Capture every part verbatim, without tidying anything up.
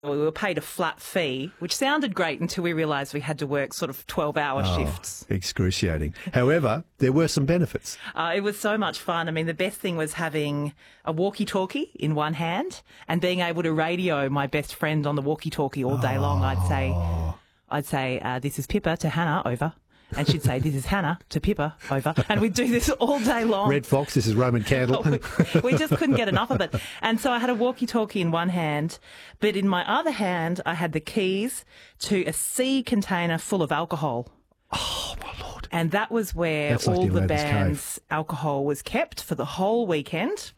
We were paid a flat fee, which sounded great until we realised we had to work sort of twelve-hour Oh, shifts. Excruciating. However, there were some benefits. Uh, it was so much fun. I mean, the best thing was having a walkie-talkie in one hand and being able to radio my best friend on the walkie-talkie all day long. I'd say, I'd say, uh, this is Pippa to Hannah, over. And she'd say, this is Hannah to Pippa, over. And we'd do this all day long. Red Fox, this is Roman Candle. we, we just couldn't get enough of it. And so I had a walkie-talkie in one hand, but in my other hand, I had the keys to a sea container full of alcohol. Oh, my Lord. And that was where That's like all the Leonardo's band's alcohol was kept for the whole weekend.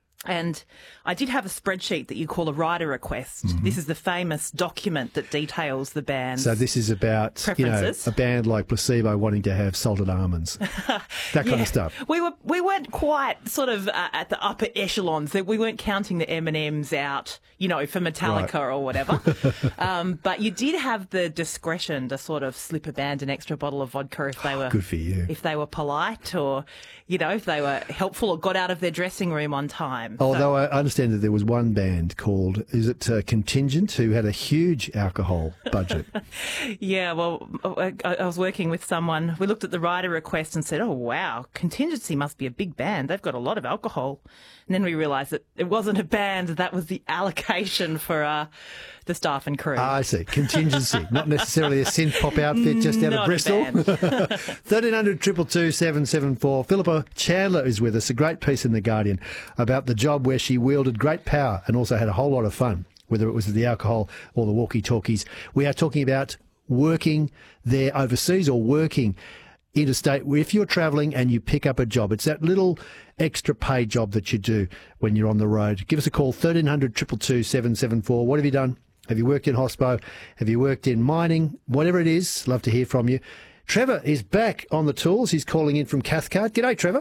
And I did have a spreadsheet that you call a rider request. Mm-hmm. This is the famous document that details the band's So this is about, you know, preferences. a band like Placebo wanting to have salted almonds, that kind Yeah. of stuff. We were we weren't quite sort of uh, at the upper echelons. That we weren't counting the M and M's out, you know, for Metallica Right. or whatever. um, but you did have the discretion to sort of slip a band an extra bottle of vodka if they were Good for you. if they were polite or, you know, if they were helpful or got out of their dressing room on time. Although I understand that there was one band called, is it uh, Contingent, who had a huge alcohol budget. Yeah, well, I, I was working with someone. We looked at the rider request and said, oh, wow, Contingency must be a big band. They've got a lot of alcohol. And then we realised that it wasn't a band. That was the allocation for uh, the staff and crew. Ah, I see. Contingency, not necessarily a synth pop outfit just out Not a of Bristol. band. thirteen hundred, two two two, seven seven four. Philippa Chandler is with us. A great piece in The Guardian about the job where she wielded great power and also had a whole lot of fun, whether it was the alcohol or the walkie-talkies. We are talking about working there overseas or working interstate. If you're travelling and you pick up a job, it's that little extra pay job that you do when you're on the road. Give us a call, thirteen hundred, two two two, seven seven four. What have you done? Have you worked in hospo? Have you worked in mining? Whatever it is, love to hear from you. Trevor is back on the tools. He's calling in from Cathcart. G'day, Trevor.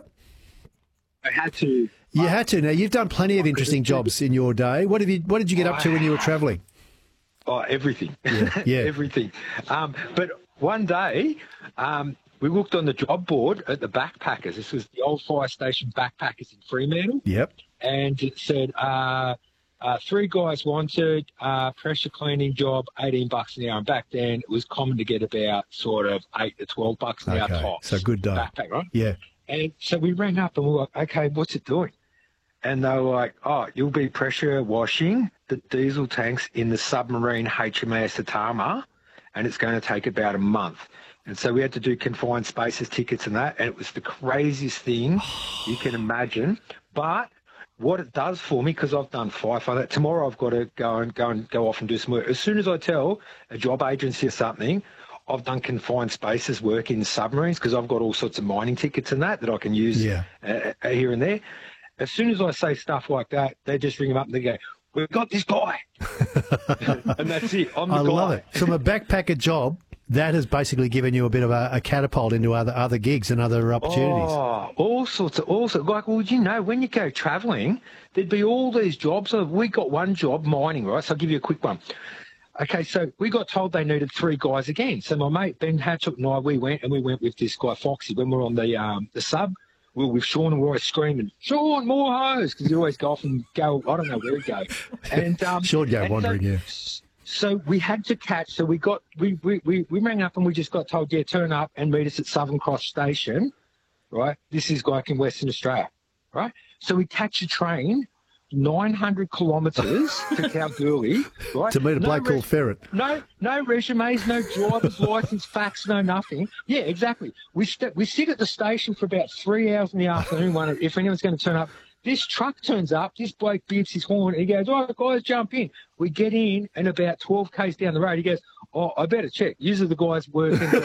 I had to. You had to. Now, you've done plenty of interesting jobs in your day. What have you? What did you get up to when you were travelling? Oh, everything. Yeah, yeah. everything. Um, but one day, um, we looked on the job board at the backpackers. This was the old fire station backpackers in Fremantle. Yep. And it said, uh, uh, three guys wanted, uh, pressure cleaning job, eighteen bucks an hour. And back then, it was common to get about sort of eight to twelve bucks an hour Okay, tops. so good day. Backpack, right? Yeah. And so we rang up and we were like, okay, what's it doing? And they were like, oh, you'll be pressure washing the diesel tanks in the submarine H M A S Atama, and it's going to take about a month. And so we had to do confined spaces tickets and that, and it was the craziest thing you can imagine. But what it does for me, because I've done firefighter, tomorrow I've got to go and go and go off and do some work. As soon as I tell a job agency or something, I've done confined spaces work in submarines because I've got all sorts of mining tickets and that that I can use Yeah. uh, uh, here and there. As soon as I say stuff like that, they just ring them up and they go, we've got this guy. And that's it. I'm the I guy. love it. From a backpacker job, that has basically given you a bit of a, a catapult into other other gigs and other opportunities. Oh, all sorts of, all sorts. Like, well, you know, when you go travelling, there'd be all these jobs. So we got one job, mining, right? So I'll give you a quick one. Okay, so we got told they needed three guys again. So my mate Ben Hatchett and I, we went and we went with this guy Foxy when we were on the um, the sub. We were with Sean and we were always screaming, Sean, more hose, because he'd always go off and go, I don't know where he'd go. And um, Sean go and wandering, so, yeah. So we had to catch. So we got we, we we we rang up and we just got told, yeah, turn up and meet us at Southern Cross Station, right? This is like in Western Australia, right? So we catch a train. nine hundred kilometres to Kalgoorlie, right? To meet a No bloke res- called Ferret. No, no resumes, no driver's license, fax, no nothing. Yeah, exactly. We st- we sit at the station for about three hours in the afternoon, wondering if anyone's going to turn up. This truck turns up, this bloke beeps his horn, and he goes, all right, guys, jump in. We get in, and about twelve k's down the road, he goes, oh, I better check. Usually the guys working on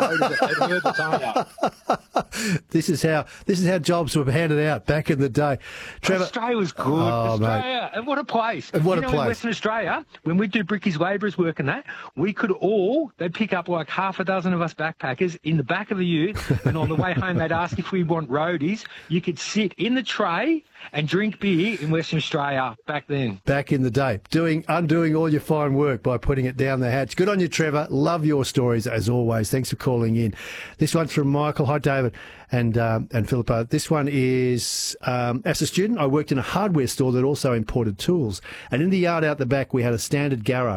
the road at This is how this is how jobs were handed out back in the day. Trevor, Australia was good. Oh, mate. Australia, and what a place. And what you a know, place. In Western Australia, when we do Bricky's Labourers work and that, we could all, they'd pick up like half a dozen of us backpackers in the back of the ute, and on the way home they'd ask if we want roadies. You could sit in the tray and drink beer in Western Australia back then. back in the day, doing undoing all your fine work by putting it down the hatch. Good on you, Trevor. Love your stories as always. Thanks for calling in. This one's from Michael. Hi, David and um, and Philippa. This one is, um, as a student, I worked in a hardware store that also imported tools. And in the yard out the back, we had a standard garage.